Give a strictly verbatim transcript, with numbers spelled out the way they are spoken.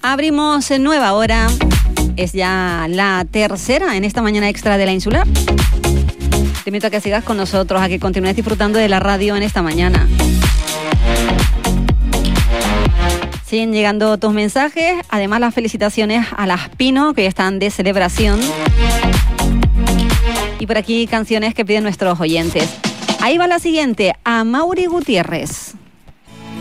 Abrimos nueva hora. Es ya la tercera en esta mañana extra de La Insular. Te invito a que sigas con nosotros, a que continúes disfrutando de la radio en esta mañana. Siguen llegando tus mensajes, además las felicitaciones a las Pino, que están de celebración. Y por aquí canciones que piden nuestros oyentes. Ahí va la siguiente, a Mauri Gutiérrez.